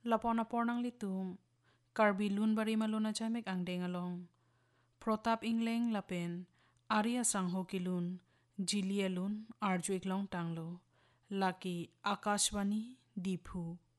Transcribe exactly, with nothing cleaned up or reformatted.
lapona pornang litum, karbi lun bari maluna jamek ang dengalong. Protap ingleng lapen, Arya sangho kilun, Jilia lun, arju iklong tanglo, laki Akashwani, Diphu.